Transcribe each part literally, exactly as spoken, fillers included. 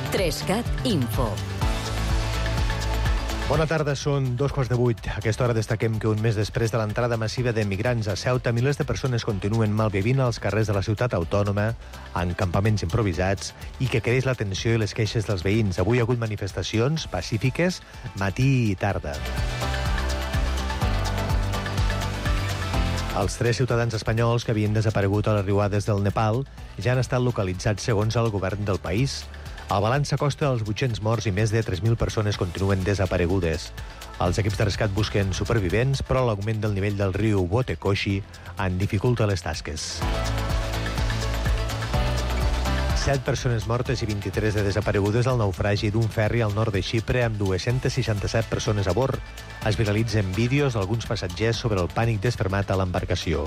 Trescat Info. Bona tarda, són dos quarts de vuit. A aquesta hora destaquem que un mes després de l'entrada massiva de migrants a Ceuta, milers de persones continuen malvivint als carrers de la ciutat autònoma, en campaments improvisats, i que creix la tensió i les queixes dels veïns. Avui hi ha hagut manifestacions pacífiques, matí i tarda. Els tres ciutadans espanyols que havien desaparegut a les riuades del Nepal ja han estat localitzats segons el govern del país. El balanç s'acosta als vuit-cents morts i més de tres mil persones continuen desaparegudes. Els equips de rescat busquen supervivents, però l'augment del nivell del riu Botekoshi en dificulta les tasques. Set persones mortes i vint-i-tres de desaparegudes al naufragi d'un ferri al nord de Xipre amb dues-centes seixanta-set persones a bord. Es viralitzen vídeos d'alguns passatgers sobre el pànic desfermat a l'embarcació.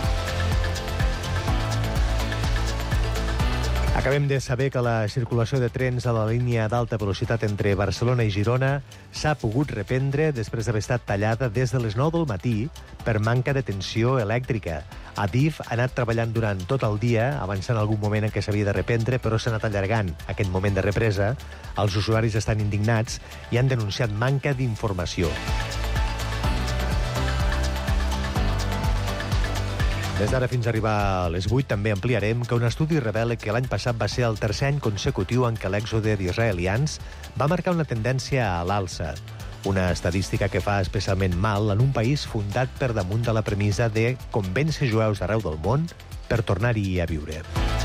Acabem de saber que la circulació de trens a la línia d'alta velocitat entre Barcelona i Girona s'ha pogut reprendre després d'haver estat tallada des de les nou del matí per manca de tensió elèctrica. Adif ha anat treballant durant tot el dia, avançant algun moment en què s'havia de reprendre, però s'ha anat allargant aquest moment de represa. Els usuaris estan indignats i han denunciat manca d'informació. Des d'ara fins a arribar a les vuit també ampliarem que un estudi revela que l'any passat va ser el tercer any consecutiu en què l'èxode d'israelians va marcar una tendència a l'alça. Una estadística que fa especialment mal en un país fundat per damunt de la premissa de convèncer jueus d'arreu del món per tornar-hi a viure.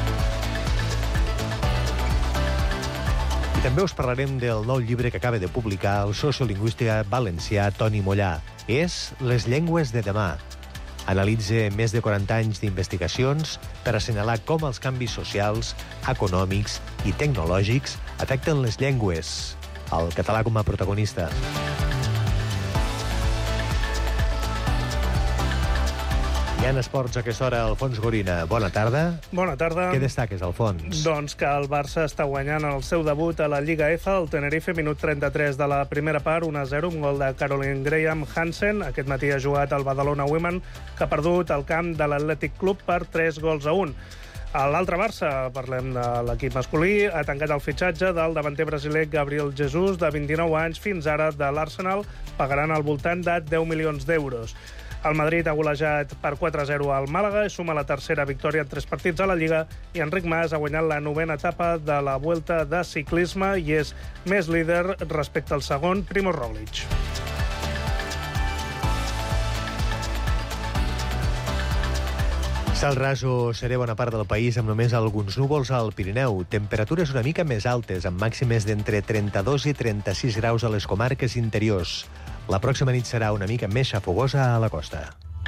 I també us parlarem del nou llibre que acaba de publicar el sociolingüista valencià Toni Mollà. És Les llengües de demà. Analitza més de quaranta anys d'investigacions per assenyalar com els canvis socials, econòmics i tecnològics afecten les llengües, el català com a protagonista. I en esports a aquesta hora, Alfons Gorina. Bona tarda. Bona tarda. Què destaques, Alfons? Doncs que el Barça està guanyant el seu debut a la Lliga F, el Tenerife, minut trenta-tres de la primera part, un a zero, un gol de Caroline Graham Hansen. Aquest matí ha jugat el Badalona Women, que ha perdut el camp de l'Atlètic Club per tres gols a un. A l'altre Barça, parlem de l'equip masculí, ha tancat el fitxatge del davanter brasiler Gabriel Jesus, de vint-i-nou anys, fins ara de l'Arsenal, pagaran al voltant de deu milions d'euros. El Madrid ha golejat per quatre a zero al Màlaga i suma la tercera victòria en tres partits a la Lliga, i Enric Mas ha guanyat la novena etapa de la Vuelta de ciclisme i és més líder respecte al segon, Primo Roglic. Cel ras o serè bona part del país amb només alguns núvols al Pirineu. Temperatures una mica més altes, amb màximes d'entre trenta-dos i trenta-sis graus a les comarques interiors. La pròxima nit serà una mica més xafogosa a la costa.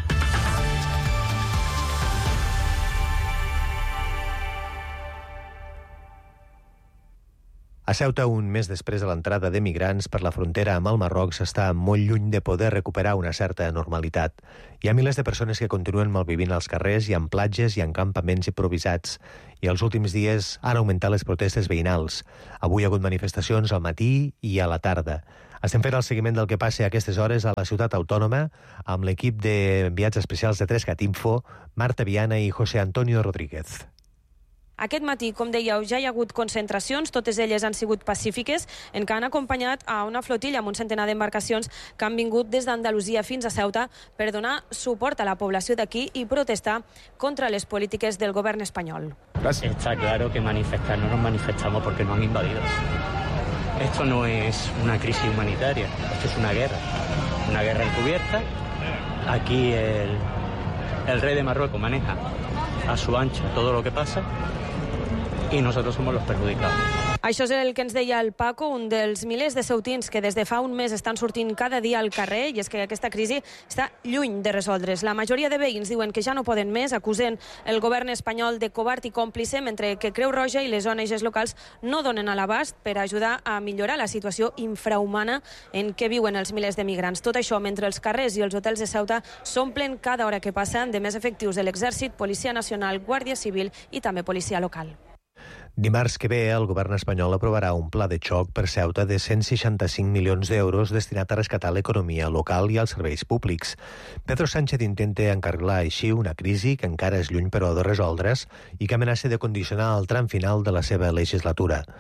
A Ceuta, un mes després de l'entrada de migrants per la frontera amb el Marroc, s'està molt lluny de poder recuperar una certa normalitat. Hi ha milers de persones que continuen malvivint als carrers i en platges i en campaments improvisats. I els últims dies han augmentat les protestes veïnals. Avui hi ha hagut manifestacions al matí i a la tarda. Estem fent el seguiment del que passa a aquestes hores a la ciutat autònoma amb l'equip d'enviats especials de Trescat Info, Marta Viana i José Antonio Rodríguez. Aquest matí, com dèieu, ja hi ha hagut concentracions, totes elles han sigut pacífiques, en què han acompanyat a una flotilla amb un centenar d'embarcacions que han vingut des d'Andalusia fins a Ceuta per donar suport a la població d'aquí i protestar contra les polítiques del govern espanyol. Está claro que manifestarnos nos manifestamos porque nos han invadido. Esto no es una crisis humanitaria, esto es una guerra, una guerra encubierta. Aquí el, el rey de Marruecos maneja a su ancha todo lo que pasa i nosotros somos los perjudicados. Això és el que ens deia el Paco, un dels milers de ceutins que des de fa un mes estan sortint cada dia al carrer, i és que aquesta crisi està lluny de resoldre's. La majoria de veïns diuen que ja no poden més, acusen el govern espanyol de covard i còmplice, mentre que Creu Roja i les O N Ges locals no donen a l'abast per ajudar a millorar la situació infrahumana en què viuen els milers de migrants. Tot això mentre els carrers i els hotels de Ceuta s'omplen cada hora que passen de més efectius de l'Exèrcit, Policia Nacional, Guàrdia Civil i també policia local. Dimarts que ve, el govern espanyol aprovarà un pla de xoc per Ceuta de cent seixanta-cinc milions d'euros destinat a rescatar l'economia local i els serveis públics. Pedro Sánchez intenta encarrilar així una crisi que encara és lluny però de resoldre's i que amenaça de condicionar el tram final de la seva legislatura.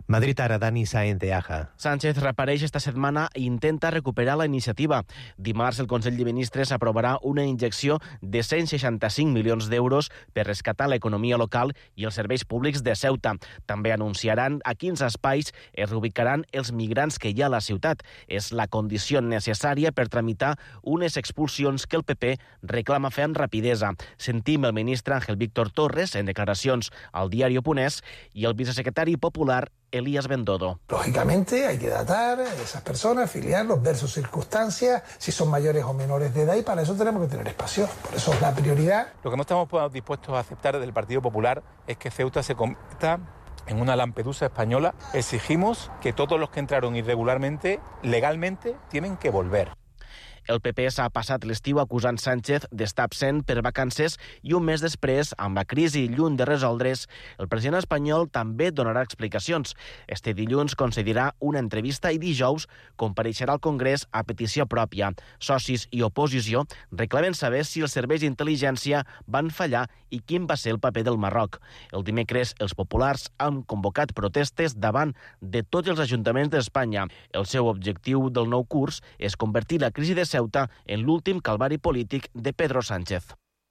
Madrid ara, Dani Sáenz de Aja. Sánchez reapareix esta setmana i intenta recuperar la iniciativa. Dimarts el Consell de Ministres aprovarà una injecció de cent seixanta-cinc milions d'euros per rescatar l'economia local i els serveis públics de Ceuta. També anunciaran a quins espais es reubicaran els migrants que hi ha a la ciutat. És la condició necessària per tramitar unes expulsions que el P P reclama fer amb rapidesa. Sentim el ministre Ángel Víctor Torres en declaracions al diario Punés i el vicesecretari popular Elías Bendodo. Lógicamente hay que datar a esas personas, filiarlos, ver sus circunstancias, si son mayores o menores de edad, y para eso tenemos que tener espacio. Por eso es la prioridad. Lo que no estamos dispuestos a aceptar desde el Partido Popular es que Ceuta se convierta en una Lampedusa española. Exigimos que todos los que entraron irregularmente, legalmente, tienen que volver. El P P s'ha passat l'estiu acusant Sánchez d'estar absent per vacances i un mes després, amb la crisi lluny de resoldre's, el president espanyol també donarà explicacions. Este dilluns concedirà una entrevista i dijous compareixerà al Congrés a petició pròpia. Socis i oposició reclamen saber si els serveis d'intel·ligència van fallar i quin va ser el paper del Marroc. El dimecres, els populars han convocat protestes davant de tots els ajuntaments d'Espanya. El seu objectiu del nou curs és convertir la crisi de Ceuta en l'últim calvari polític de Pedro Sánchez.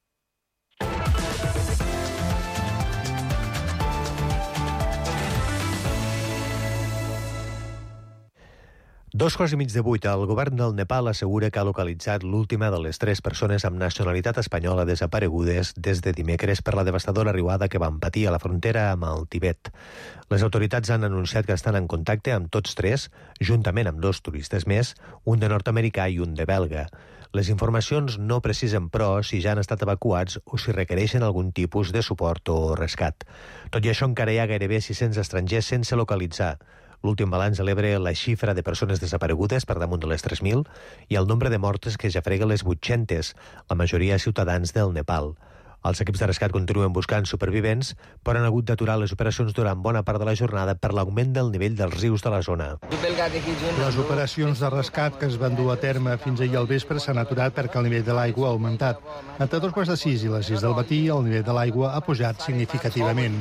Dos quarts i mig de vuit, el govern del Nepal assegura que ha localitzat l'última de les tres persones amb nacionalitat espanyola desaparegudes des de dimecres per la devastadora riuada que van patir a la frontera amb el Tibet. Les autoritats han anunciat que estan en contacte amb tots tres, juntament amb dos turistes més, un de nord-americà i un de belga. Les informacions no precisen, però, si ja han estat evacuats o si requereixen algun tipus de suport o rescat. Tot i això, encara hi ha gairebé sis-cents estrangers sense localitzar. L'últim balanç celebra la xifra de persones desaparegudes per damunt de les tres mil i el nombre de mortes que ja frega les vuit-centes, la majoria ciutadans del Nepal. Els equips de rescat continuen buscant supervivents, però han hagut d'aturar les operacions durant bona part de la jornada per l'augment del nivell dels rius de la zona. Les operacions de rescat que es van dur a terme fins ahir al vespre s'han aturat perquè el nivell de l'aigua ha augmentat. Entre dos quarts de sis i les sis del matí, el nivell de l'aigua ha pujat significativament.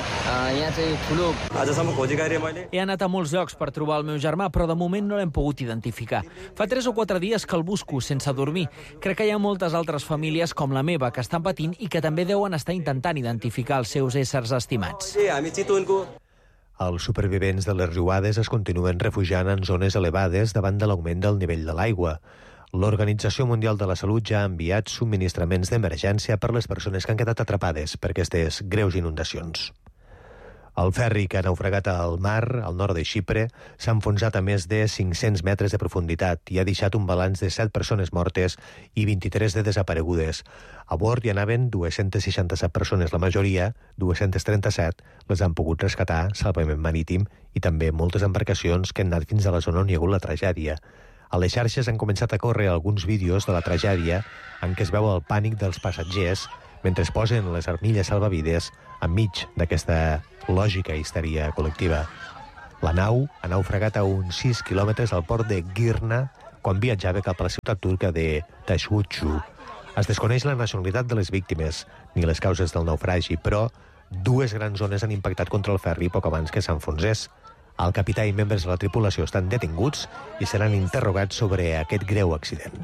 He anat a molts llocs per trobar el meu germà, però de moment no l'hem pogut identificar. Fa tres o quatre dies que el busco sense dormir. Crec que hi ha moltes altres famílies com la meva que estan patint i que també deuen estar intentant identificar els seus éssers estimats. Els supervivents de les riuades es continuen refugiant en zones elevades davant de l'augment del nivell de l'aigua. L'Organització Mundial de la Salut ja ha enviat subministraments d'emergència per les persones que han quedat atrapades per aquestes greus inundacions. El ferri que ha naufragat al mar, al nord de Xipre, s'ha enfonsat a més de cinc-cents metres de profunditat i ha deixat un balanç de set persones mortes i vint-i-tres de desaparegudes. A bord hi anaven dues-centes seixanta-set persones, la majoria, dues-centes trenta-set, les han pogut rescatar, salvament marítim, i també moltes embarcacions que han anat fins a la zona on hi ha hagut la tragèdia. A les xarxes han començat a córrer alguns vídeos de la tragèdia en què es veu el pànic dels passatgers mentre es posen les armilles salvavides enmig d'aquesta lògica histèria col·lectiva. La nau ha naufragat a uns sis quilòmetres al port de Girna quan viatjava cap a la ciutat turca de Tashutchu. Es desconeix la nacionalitat de les víctimes ni les causes del naufragi, però dues grans ones han impactat contra el ferri poc abans que s'enfonsés. El capità i membres de la tripulació estan detinguts i seran interrogats sobre aquest greu accident.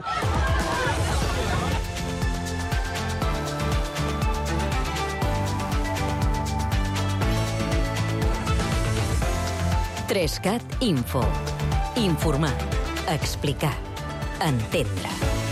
Trescat Info. Informar, explicar, entendre.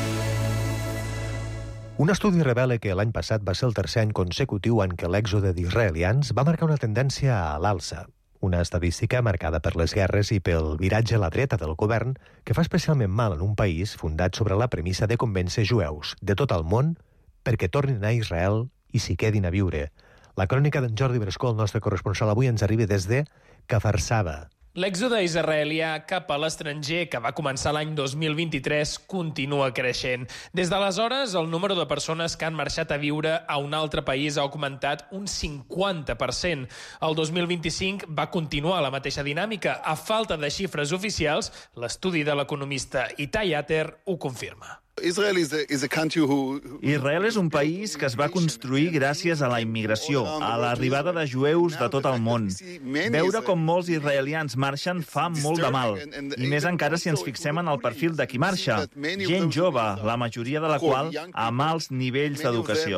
Un estudi revela que l'any passat va ser el tercer any consecutiu en què l'èxode d'israelians va marcar una tendència a l'alça. Una estadística marcada per les guerres i pel viratge a la dreta del govern que fa especialment mal en un país fundat sobre la premissa de convèncer jueus de tot el món perquè tornin a Israel i s'hi quedin a viure. La crònica d'en Jordi Brescó, el nostre corresponsal avui, ens arriba des de Kfar Saba. L'èxode israelià cap a l'estranger, que va començar l'any dos mil vint-i-tres, continua creixent. Des d'aleshores, el número de persones que han marxat a viure a un altre país ha augmentat un cinquanta per cent. El dos mil vint-i-cinc va continuar la mateixa dinàmica. A falta de xifres oficials, l'estudi de l'economista Itai Ater ho confirma. Israel és un país que es va construir gràcies a la immigració, a l'arribada de jueus de tot el món. Veure com molts israelians marxen fa molt de mal, i més encara si ens fixem en el perfil de qui marxa. Gent jove, la majoria de la qual amb alts nivells d'educació.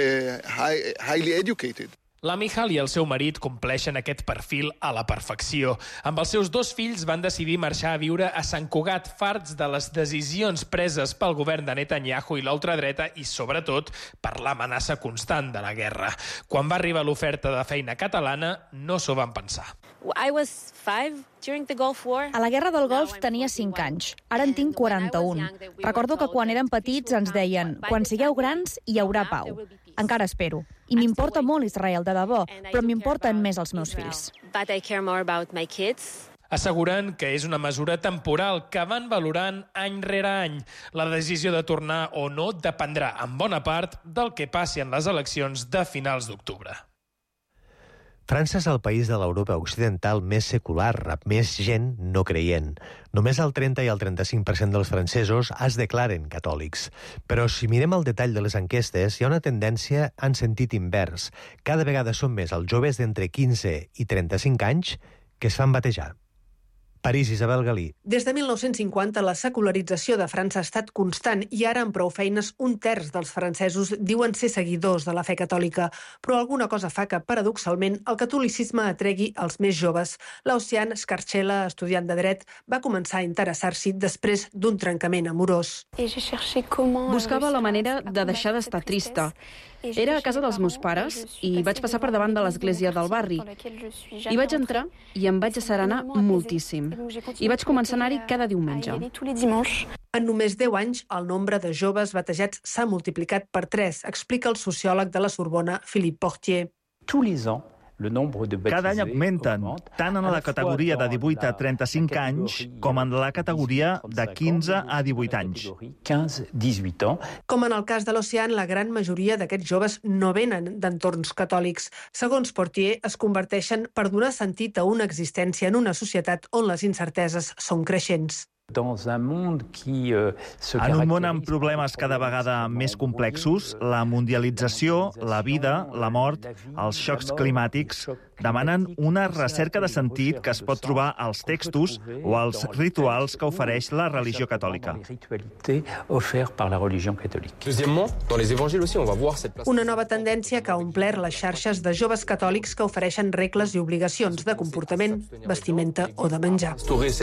La Michal i el seu marit compleixen aquest perfil a la perfecció. Amb els seus dos fills van decidir marxar a viure a Sant Cugat, farts de les decisions preses pel govern de Netanyahu i l'ultradreta i, sobretot, per l'amenaça constant de la guerra. Quan va arribar l'oferta de feina catalana, no s'ho van pensar. I was five during the Gulf War. A la Guerra del Golf tenia cinc anys. Ara en tinc quaranta-un. Recordo que quan érem petits ens deien «Quan sigueu grans hi haurà pau». Encara espero. I m'importa molt Israel, de debò, però m'importen més els meus fills. But I care more about my kids. Asseguren que és una mesura temporal que van valorant any rere any. La decisió de tornar o no dependrà, en bona part, del que passi en les eleccions de finals d'octubre. França és el país de l'Europa occidental més secular, amb més gent no creient. Només el trenta i el trenta-cinc per cent dels francesos es declaren catòlics. Però si mirem el detall de les enquestes, hi ha una tendència en sentit invers. Cada vegada són més els joves d'entre quinze i trenta-cinc anys que es fan batejar. París, Isabel Galí. Des de mil nou-cents cinquanta, la secularització de França ha estat constant i ara, amb prou feines, un terç dels francesos diuen ser seguidors de la fe catòlica. Però alguna cosa fa que, paradoxalment, el catolicisme atregui els més joves. L'Ocean Scarcella, estudiant de dret, va començar a interessar-s'hi després d'un trencament amorós. Buscava la manera de deixar d'estar trista. Era a casa dels meus pares i vaig passar per davant de l'església del barri. Hi vaig entrar i em vaig asserenar moltíssim. I vaig començar a anar-hi cada diumenge. En només deu anys, el nombre de joves batejats s'ha multiplicat per tres, explica el sociòleg de la Sorbona, Philippe Portier. Tous les ans, cada any augmenten, tant en la categoria de divuit a trenta-cinc anys com en la categoria de quinze a divuit anys. Com en el cas de l'Ocean, la gran majoria d'aquests joves no venen d'entorns catòlics. Segons Portier, es converteixen per donar sentit a una existència en una societat on les incerteses són creixents. En un món amb problemes cada vegada més complexos, la mundialització, la vida, la mort, els xocs climàtics demanen una recerca de sentit que es pot trobar als textos o als rituals que ofereix la religió catòlica. Una nova tendència que ha omplert les xarxes de joves catòlics que ofereixen regles i obligacions de comportament, vestimenta o de menjar.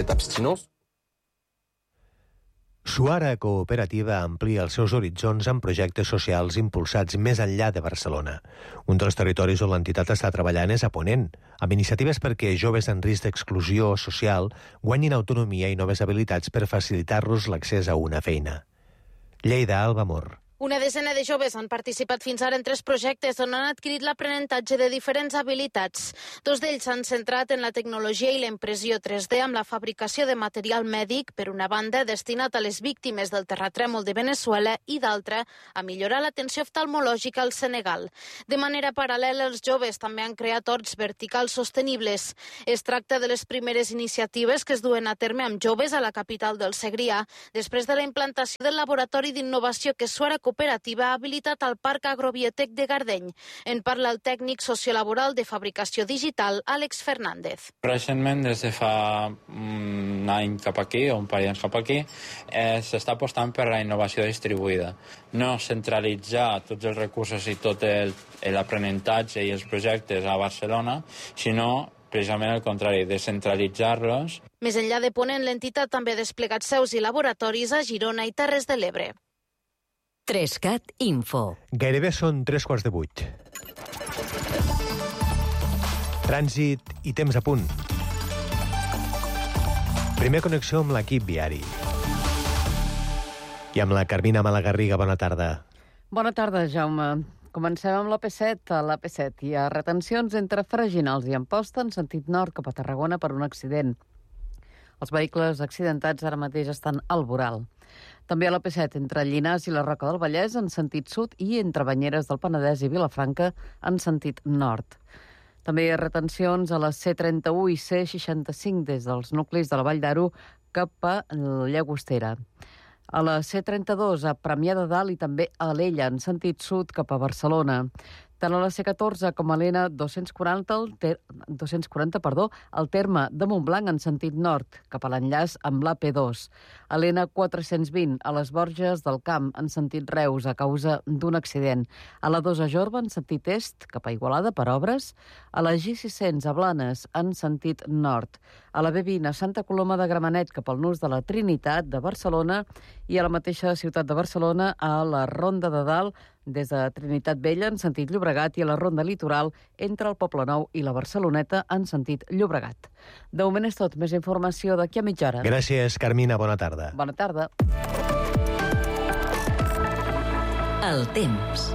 Suara Cooperativa amplia els seus horitzons amb projectes socials impulsats més enllà de Barcelona. Un dels territoris on l'entitat està treballant és a Ponent, amb iniciatives perquè joves en risc d'exclusió social guanyin autonomia i noves habilitats per facilitar-los l'accés a una feina. Lleida, Alba Mor. Una desena de joves han participat fins ara en tres projectes on han adquirit l'aprenentatge de diferents habilitats. Dos d'ells s'han centrat en la tecnologia i la impressió tres D amb la fabricació de material mèdic, per una banda destinat a les víctimes del terratrèmol de Venezuela i d'altra a millorar l'atenció oftalmològica al Senegal. De manera paral·lela, els joves també han creat horts verticals sostenibles. Es tracta de les primeres iniciatives que es duen a terme amb joves a la capital del Segrià, després de la implantació del laboratori d'innovació que Suara Cooperativa ha habilitat al Parc Agrobiotec de Gardeny. En parla el tècnic sociolaboral de fabricació digital, Àlex Fernández. Recentment, des de fa un any cap aquí, o un parell d'anys cap aquí, eh, s'està apostant per la innovació distribuïda. No centralitzar tots els recursos i tot l'aprenentatge i els projectes a Barcelona, sinó precisament el contrari, descentralitzar-los. Més enllà de Ponent, l'entitat també ha desplegat seus i laboratoris a Girona i Terres de l'Ebre. Trescat Info. Gairebé són tres quarts de vuit. Trànsit i temps a punt. Primer connexió amb l'equip viari. I amb la Carmina Malagarriga, bona tarda. Bona tarda, Jaume. Comencem amb l'A P set. A l'A P set hi ha retencions entre Freginals i Amposta en sentit nord cap a Tarragona per un accident. Els vehicles accidentats ara mateix estan al voral. També a l'A P set entre Llinars i la Roca del Vallès en sentit sud i entre Banyeres del Penedès i Vilafranca en sentit nord. També hi ha retencions a la C trenta-u i C seixanta-cinc des dels nuclis de la Vall d'Aro cap a Llagostera. A la C trenta-dos, a Premià de Dalt i també a Alella, en sentit sud cap a Barcelona. Tant a la C catorze com a l'N dos-cents quaranta, el ter... dos-cents quaranta, perdó, el terme de Montblanc en sentit nord, cap a l'enllaç amb l'A P dos. A l'N quatre-cents vint, a les Borges del Camp, en sentit Reus, a causa d'un accident. A la dos a Jorba, en sentit est, cap a Igualada, per obres. A la G sis-cents, a Blanes, en sentit nord. A la B vint, a Santa Coloma de Gramenet, cap al nus de la Trinitat de Barcelona. I a la mateixa ciutat de Barcelona, a la Ronda de Dalt, des de Trinitat Vella, en sentit Llobregat, i a la Ronda Litoral, entre el Poblenou i la Barceloneta, en sentit Llobregat. De moment és tot. Més informació d'aquí a mitja hora. Gràcies, Carmina. Bona tarda. Bona tarda. El temps.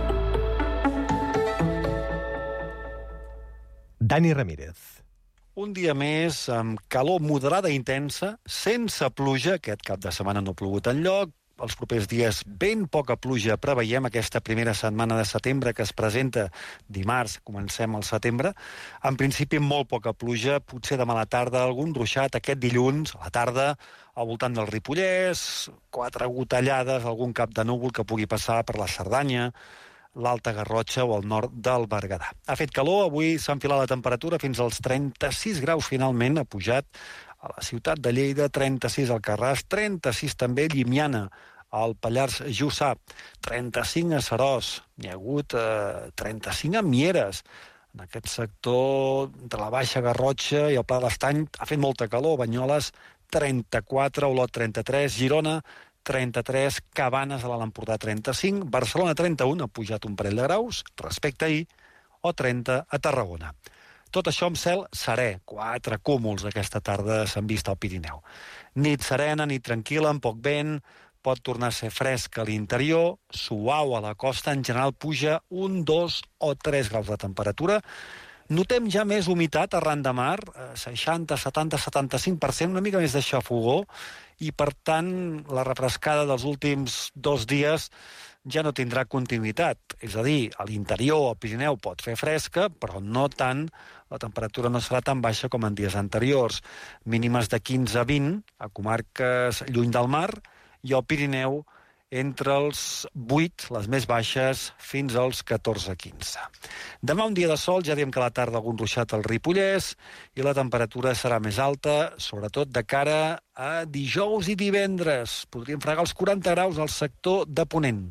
Dani Ramírez. Un dia més amb calor moderada i intensa, sense pluja. Aquest cap de setmana no ha plogut enlloc. Els propers dies ben poca pluja preveiem aquesta primera setmana de setembre que es presenta dimarts, comencem al setembre. En principi molt poca pluja, potser demà a la tarda algun ruixat, aquest dilluns a la tarda al voltant del Ripollès, quatre gotellades, algun cap de núvol que pugui passar per la Cerdanya, l'Alta Garrotxa o el nord del Berguedà. Ha fet calor, avui s'ha enfilat la temperatura fins als trenta-sis graus finalment, ha pujat a la ciutat de Lleida, trenta-sis al Carràs, trenta-sis també a Llimiana, al Pallars Jussà, trenta-cinc a Seròs, n'hi ha hagut eh, trenta-cinc a Mieres. En aquest sector, entre la Baixa Garrotxa i el Pla de l'Estany, ha fet molta calor, Banyoles, trenta-quatre, Olot, trenta-tres, Girona, trenta-tres, Cabanes a l'Alt Empordà, trenta-cinc, Barcelona, trenta-un, ha pujat un parell de graus respecte a ahir, o trenta a Tarragona. Tot això amb cel serè, quatre cúmuls aquesta tarda s'han vist al Pirineu. Nit serena, nit tranquil·la, amb poc vent, pot tornar a ser fresc a l'interior, suau a la costa, en general puja un, dos o tres graus de temperatura. Notem ja més humitat arran de mar, seixanta, setanta, setanta-cinc per cent, una mica més de xafogó, i per tant la refrescada dels últims dos dies ja no tindrà continuïtat. És a dir, a l'interior, al Pirineu, pot fer fresca, però no tant, la temperatura no serà tan baixa com en dies anteriors. Mínimes de quinze a vint, a comarques lluny del mar, i al Pirineu entre els vuit, les més baixes, fins als catorze a quinze. Demà un dia de sol, ja diem que a la tarda algun ruixat al Ripollès, i la temperatura serà més alta, sobretot de cara a dijous i divendres. Podríem fregar els quaranta graus al sector de Ponent.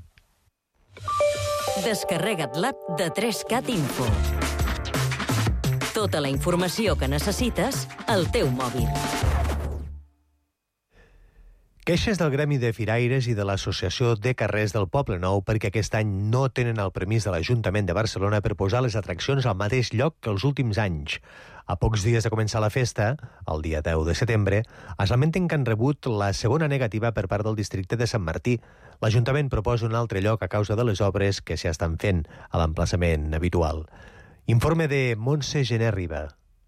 Descarrega't l'app de tres cat Info. Tota la informació que necessites al teu mòbil. Queixes del Gremi de Firaires i de l'Associació de Carrers del Poblenou perquè aquest any no tenen el permís de l'Ajuntament de Barcelona per posar les atraccions al mateix lloc que els últims anys. A pocs dies de començar la festa, el dia deu de setembre, es lamenten que han rebut la segona negativa per part del districte de Sant Martí. L'Ajuntament proposa un altre lloc a causa de les obres que s'hi estan fent a l'emplaçament habitual. Informe de Montse Gené Riba.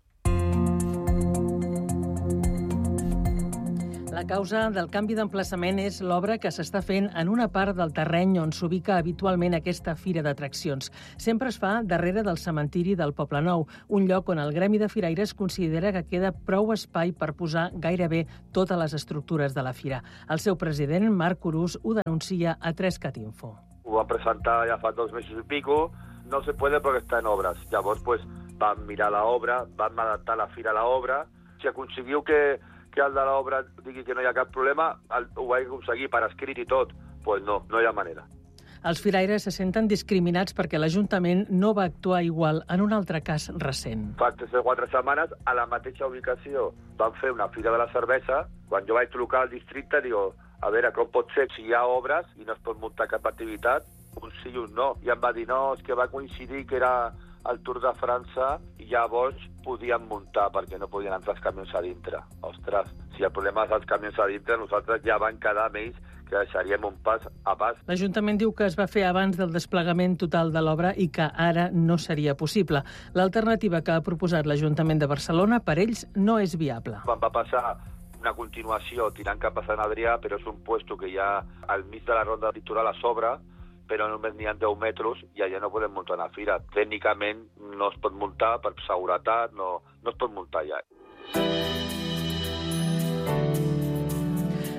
La causa del canvi d'emplaçament és l'obra que s'està fent en una part del terreny on s'ubica habitualment aquesta fira d'atraccions. Sempre es fa darrere del cementiri del Poblenou, un lloc on el Gremi de Firaires considera que queda prou espai per posar gairebé totes les estructures de la fira. El seu president, Marc Curús, ho denuncia a tres cat Info. Ho van presentar ja fa dos mesos i pico, no se puede perquè està en obres. Llavors, pues, van mirar l'obra, van adaptar la fira a l'obra, si aconseguiu que que el de l'obra digui que no hi ha cap problema, el, ho vaig aconseguir per escrit i tot. Doncs pues no, no hi ha manera. Els firaires se senten discriminats perquè l'Ajuntament no va actuar igual en un altre cas recent. Fa tres o quatre setmanes, a la mateixa ubicació, van fer una fira de la cervesa. Quan jo vaig trucar al districte, digo, a veure, com pot ser si hi ha obres i no es pot muntar cap activitat? Un sí i un no. I em va dir, no, és que va coincidir que era el Tour de França i llavors podien muntar perquè no podien entrar els camions a dintre. Ostres, si el problema és els camions a dintre, nosaltres ja vam quedar amb ells que deixaríem un pas a pas. L'Ajuntament diu que es va fer abans del desplegament total de l'obra i que ara no seria possible. L'alternativa que ha proposat l'Ajuntament de Barcelona per ells no és viable. Quan va passar una continuació tirant cap a Sant Adrià, però és un puesto que hi ha al mig de la ronda litoral a sobre, però només n'hi ha deu metres i allà no podem muntar una fira. Tècnicament no es pot muntar per seguretat, no, no es pot muntar allà.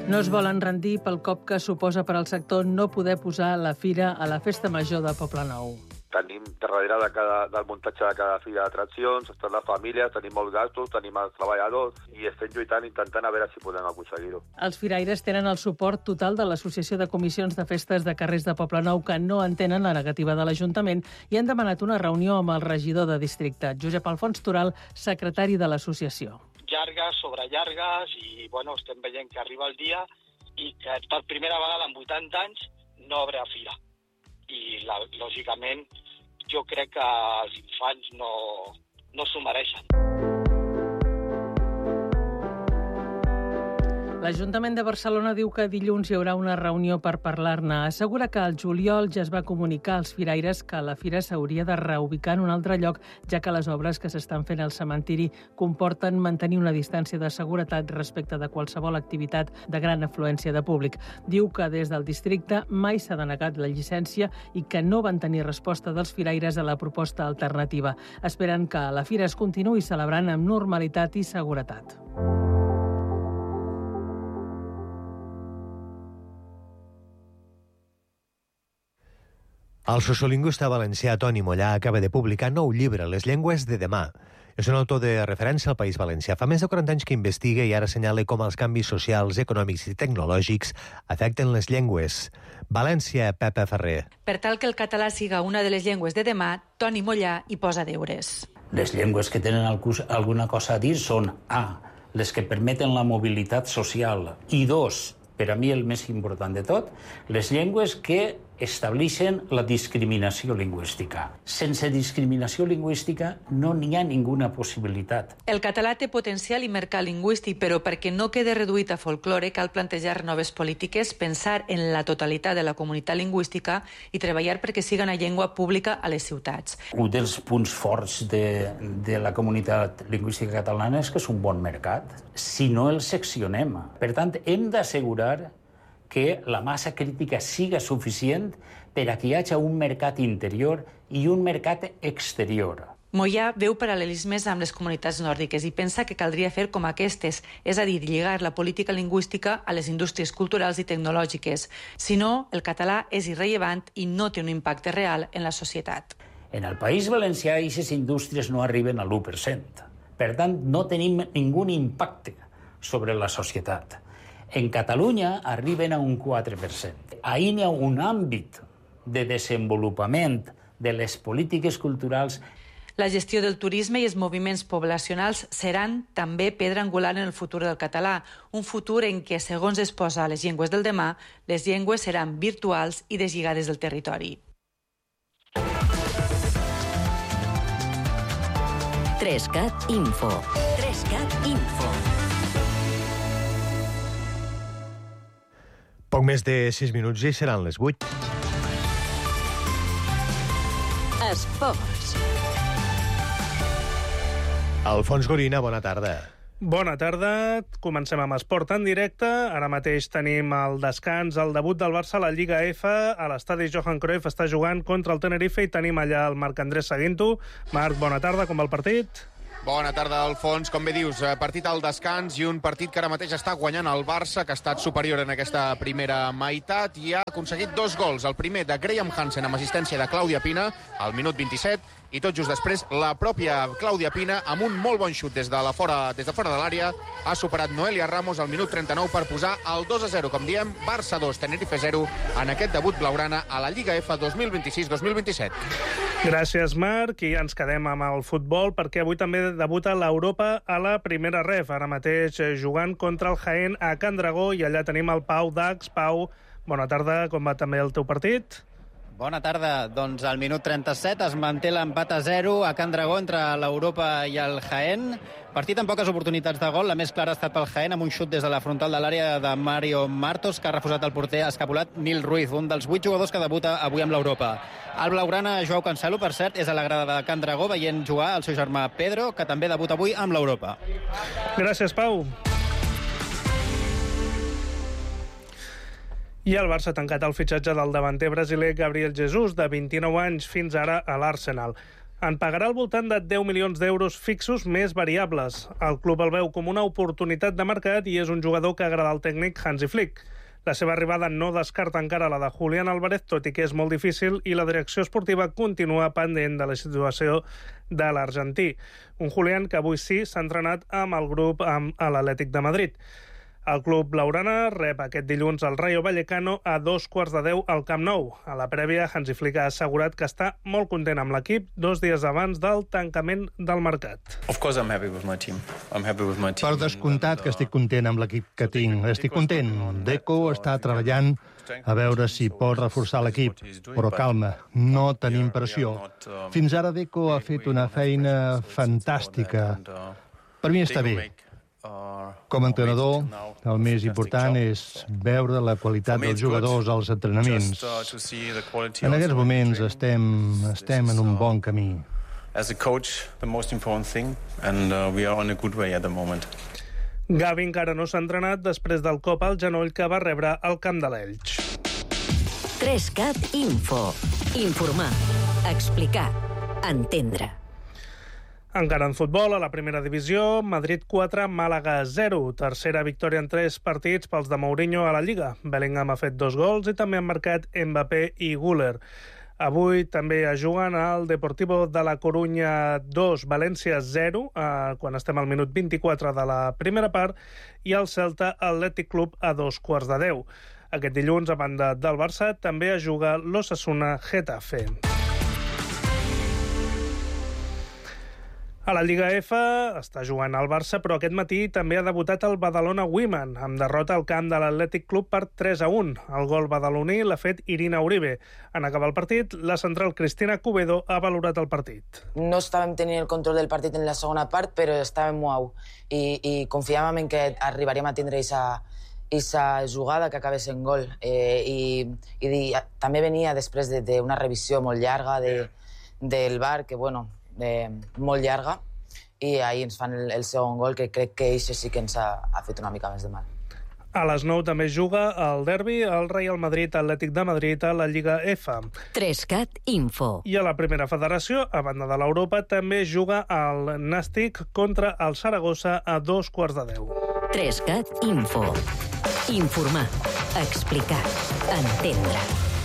No es volen rendir pel cop que suposa per al sector no poder posar la fira a la Festa Major de Poblenou. Tenim darrere de cada, del muntatge de cada fira d'atraccions, estan les famílies, tenim molts gastos, tenim els treballadors i estem lluitant, intentant a veure si podem aconseguir-ho. Els firaires tenen el suport total de l'Associació de Comissions de Festes de Carrers de Poblenou, que no entenen la negativa de l'Ajuntament i han demanat una reunió amb el regidor de districte, Josep Alfons Toral, secretari de l'associació. Llargues sobre llargues i bueno, estem veient que arriba el dia i que per primera vegada en vuitanta anys no obre a fira. I la, lògicament jo crec que els infants no, no s'ho mereixen. L'Ajuntament de Barcelona diu que dilluns hi haurà una reunió per parlar-ne. Assegura que al juliol ja es va comunicar als firaires que la fira s'hauria de reubicar en un altre lloc, ja que les obres que s'estan fent al cementiri comporten mantenir una distància de seguretat respecte de qualsevol activitat de gran afluència de públic. Diu que des del districte mai s'ha denegat la llicència i que no van tenir resposta dels firaires a la proposta alternativa. Esperen que la fira es continuï celebrant amb normalitat i seguretat. El sociolingüista valencià Toni Mollà acaba de publicar nou llibre, Les llengües de demà. És un autor de referència al País Valencià. Fa més de quaranta anys que investiga i ara assenyala com els canvis socials, econòmics i tecnològics afecten les llengües. València, Pepa Ferrer. Per tal que el català siga una de les llengües de demà, Toni Mollà hi posa deures. Les llengües que tenen alguna cosa a dir són A, les que permeten la mobilitat social, i dos, per a mi el més important de tot, les llengües que estableixen la discriminació lingüística. Sense discriminació lingüística no n'hi ha ninguna possibilitat. El català té potencial i mercat lingüístic, però perquè no quede reduït a folklore cal plantejar noves polítiques, pensar en la totalitat de la comunitat lingüística i treballar perquè siga una llengua pública a les ciutats. Un dels punts forts de, de la comunitat lingüística catalana és que és un bon mercat, si no el seccionem. Per tant, hem d'assegurar que la massa crítica siga suficient per a que hi hagi un mercat interior i un mercat exterior. Mollà veu paral·lelismes amb les comunitats nòrdiques i pensa que caldria fer com aquestes, és a dir, lligar la política lingüística a les indústries culturals i tecnològiques. Si no, el català és irrellevant i no té un impacte real en la societat. En el País Valencià, aquestes indústries no arriben a l'u per cent. Per tant, no tenim ningú impacte sobre la societat. En Catalunya arriben a un quatre per cent. Ahir hi ha un àmbit de desenvolupament de les polítiques culturals. La gestió del turisme i els moviments poblacionals seran també pedra angular en el futur del català, un futur en què, segons es posa a les llengües del demà, les llengües seran virtuals i deslligades del territori. Trescat Info. Trescat Info. Poc més de sis minuts i seran les vuit. Esports. Alfons Gorina, bona tarda. Bona tarda. Comencem amb esport en directe. Ara mateix tenim el descans, el debut del Barça a la Lliga F. A l'estadi Johan Cruyff està jugant contra el Tenerife i tenim allà el Marc Andrés seguint-ho. Marc, bona tarda, com va el partit? Bona tarda, Alfons. Com bé dius, partit al descans i un partit que ara mateix està guanyant el Barça, que ha estat superior en aquesta primera meitat i ha aconseguit dos gols. El primer de Graham Hansen amb assistència de Clàudia Pina al minut vint-i-set i tot just després la pròpia Clàudia Pina amb un molt bon xut des de, la fora, des de fora de l'àrea ha superat Noelia Ramos al minut trenta-nou per posar el dos a zero, com diem, Barça dos, Tenerife zero en aquest debut blaugrana a la Lliga F dos mil vint-i-sis dos mil vint-i-set. Gràcies, Marc, i ens quedem amb el futbol perquè avui també debuta l'Europa a la primera ref, ara mateix jugant contra el Jaén a Can Dragó i allà tenim el Pau Dax. Pau, bona tarda, com va també el teu partit? Bona tarda. Doncs al minut trenta-set es manté l'empat a zero a Can Dragó entre l'Europa i el Jaén. Partit amb poques oportunitats de gol. La més clara ha estat pel Jaén amb un xut des de la frontal de l'àrea de Mario Martos, que ha refusat el porter escapulat Nil Ruiz, un dels vuit jugadors que debuta avui amb l'Europa. El blaugrana Joao Cancelo, per cert, és a la grada de Can Dragó veient jugar el seu germà Pedro, que també debuta avui amb l'Europa. Gràcies, Pau. I el Barça ha tancat el fitxatge del davanter brasiler Gabriel Jesus, de vint-i-nou anys, fins ara a l'Arsenal. En pagarà al voltant de deu milions d'euros fixos més variables. El club el veu com una oportunitat de mercat i és un jugador que agrada al tècnic Hansi Flick. La seva arribada no descarta encara la de Julián Álvarez, tot i que és molt difícil, i la direcció esportiva continua pendent de la situació de l'argentí. Un Julián que avui sí s'ha entrenat amb el grup amb l'Atlètic de Madrid. El club blaugrana rep aquest dilluns el Rayo Vallecano a dos quarts de deu al Camp Nou. A la prèvia, Hansi Flick ha assegurat que està molt content amb l'equip dos dies abans del tancament del mercat. Per descomptat que estic content amb l'equip que tinc. Estic content. Deco està treballant a veure si pot reforçar l'equip. Però calma, no tenim pressió. Fins ara Deco ha fet una feina fantàstica. Per mi està bé. Com a entrenador, el més important és veure la qualitat dels jugadors als entrenaments. En aquests moments estem, estem en un bon camí. Gavi encara no s'ha entrenat després del cop al genoll que va rebre al camp de l'Elx. tres cat Info. Informar, explicar, entendre. Encara en futbol, a la primera divisió, Madrid quatre, Màlaga zero. Tercera victòria en tres partits pels de Mourinho a la Lliga. Bellingham ha fet dos gols i també han marcat Mbappé i Güler. Avui també es juguen al Deportivo de la Corunya dos, València zero, eh, quan estem al minut vint-i-quatre de la primera part, i el Celta Atlètic Club a dos quarts de deu. Aquest dilluns, a banda del Barça, també es juga l'Osasuna Getafe. A la Lliga F està jugant el Barça, però aquest matí també ha debutat el Badalona Women, amb derrota al camp de l'Atlètic Club per tres a un. El gol badaloní l'ha fet Irina Uribe. En acabar el partit, la central Cristina Cubedo ha valorat el partit. No estàvem tenint el control del partit en la segona part, però estàvem molt i, i confiàvem en que arribaríem a tindre aquesta jugada que acabés en gol. Eh, i, i també venia després d'una revisió molt llarga de, del V A R, que, bueno, Eh, molt llarga, i ahir ens fan el, el segon gol, que crec que això sí que ens ha, ha fet una mica més de mal. A les nou també juga el derbi el Real Madrid Atlètic de Madrid a la Lliga F. tres cat Info. I a la primera federació, a banda de l'Europa, també juga el Nàstic contra el Saragossa a dos quarts de deu. tres cat Info. Informar, explicar, entendre.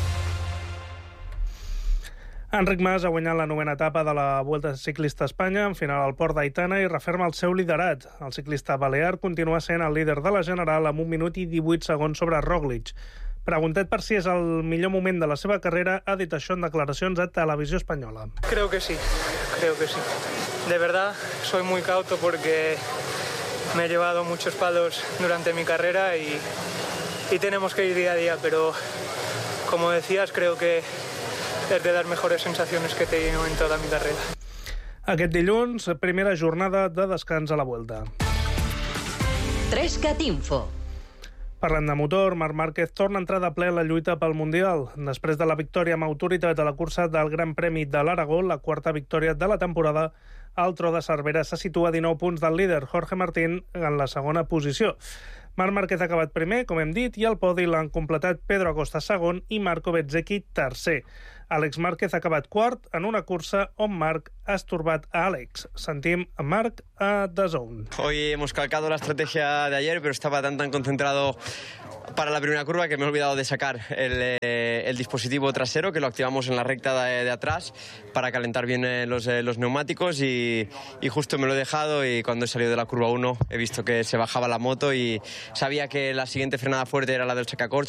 Enric Mas ha guanyat la novena etapa de la Vuelta Ciclista a Espanya, en final al Port d'Aitana, i referma el seu liderat. El ciclista balear continua sent el líder de la general amb un minut i divuit segons sobre Roglic. Preguntat per si és el millor moment de la seva carrera, ha dit això en declaracions a Televisió Espanyola. Creo que sí, creo que sí. De verdad, soy muy cauto porque me he llevado muchos palos durante mi carrera y, y tenemos que ir día a día, pero como decías, creo que es de las mejores sensaciones que he tenido en toda mi carrera. Aquest dilluns, primera jornada de descans a la Vuelta. tres cat Info. Parlant de motor, Marc Márquez torna a entrar de ple a la lluita pel Mundial. Després de la victòria amb autoritat a la cursa del Gran Premi de l'Aragó, la quarta victòria de la temporada, el Tro de Cervera se situa a dinou punts del líder, Jorge Martín, en la segona posició. Marc Márquez ha acabat primer, com hem dit, i al podi l'han completat Pedro Acosta segon i Marco Bezzecchi tercer. Àlex Márquez ha acabat quart en una cursa on Marc ha estorbat a Àlex. Sentim a Marc a D A Z N. Hoy hemos calcado la estrategia de ayer, pero estaba tan tan concentrado para la primera curva que me he olvidado de sacar el, eh, el dispositivo trasero, que lo activamos en la recta de, de atrás para calentar bien eh, los, eh, los neumáticos y, y justo me lo he dejado, y cuando he salido de la curva uno he visto que se bajaba la moto y sabía que la siguiente frenada fuerte era la del sacacorchos.